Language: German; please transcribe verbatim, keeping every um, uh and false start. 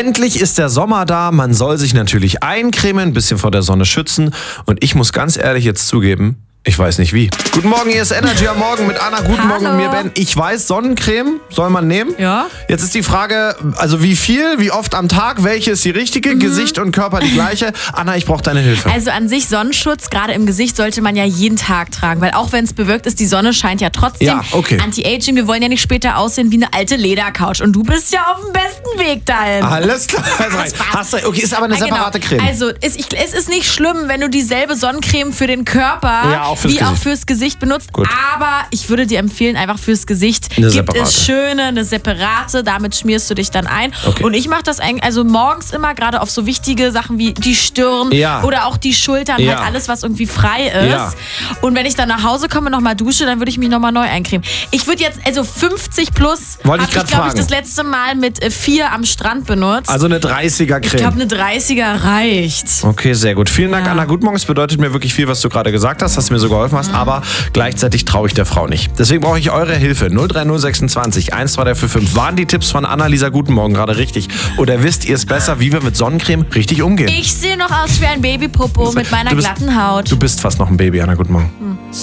Endlich ist der Sommer da, man soll sich natürlich eincremen, ein bisschen vor der Sonne schützen und ich muss ganz ehrlich jetzt zugeben, ich weiß nicht wie. Guten Morgen, hier ist Energy am Morgen mit Anna. Guten Hallo. Morgen und mir, Ben. Ich weiß, Sonnencreme soll man nehmen. Ja. Jetzt ist die Frage, also wie viel, wie oft am Tag, welche ist die richtige? Mhm. Gesicht und Körper die gleiche. Anna, ich brauche deine Hilfe. Also an sich Sonnenschutz, gerade im Gesicht, sollte man ja jeden Tag tragen. Weil auch wenn es bewölkt ist, die Sonne scheint ja trotzdem. Ja, okay. Anti-Aging, wir wollen ja nicht später aussehen wie eine alte Ledercouch. Und du bist ja auf dem besten Weg dahin. Alles klar. Also, hast du, okay, ist aber eine Ja, separate genau. Creme. Also es, ich, es ist nicht schlimm, wenn du dieselbe Sonnencreme für den Körper Ja, auch fürs wie Gesicht. auch fürs Gesicht benutzt. Gut. Aber ich würde dir empfehlen, einfach fürs Gesicht Eine gibt separate. es schöne, eine separate. Damit schmierst du dich dann ein. Okay. Und ich mache das eigentlich, also morgens immer, gerade auf so wichtige Sachen wie die Stirn Ja. oder auch die Schultern, Ja. halt alles, was irgendwie frei ist. Ja. Und wenn ich dann nach Hause komme, nochmal dusche, dann würde ich mich nochmal neu eincremen. Ich würde jetzt, also fünfzig plus, Wollte ich habe ich, grad glaube ich, fragen. das letzte Mal mit äh, vier am Strand benutzt. Also eine dreißiger ich Creme. glaube, eine dreißiger reicht. Okay, sehr gut. Vielen Dank, Ja. Anna. Guten Morgen. Es bedeutet mir wirklich viel, was du gerade gesagt hast, dass du mir so geholfen hast, aber gleichzeitig traue ich der Frau nicht. Deswegen brauche ich eure Hilfe. null drei null sechsundzwanzig eins zwei drei vier fünf. Waren die Tipps von Annalisa Guten Morgen gerade richtig? Oder wisst ihr es besser, wie wir mit Sonnencreme richtig umgehen? Ich sehe noch aus wie ein Babypopo mit meiner Du bist- glatten Haut. Du bist fast noch ein Baby, Anna. Guten Morgen.